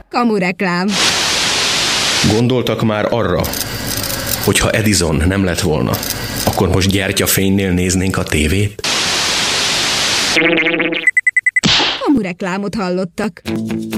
Kamureklám. Gondoltak már arra, hogyha Edison nem lett volna, akkor most gyertyafénynél néznénk a tévét? Kamureklámot hallottak.